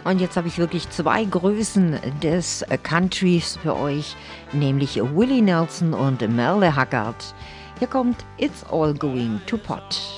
Und jetzt habe ich wirklich zwei Größen des Countries für euch, nämlich Willie Nelson und Merle Haggard. Hier kommt It's All Going to Pot.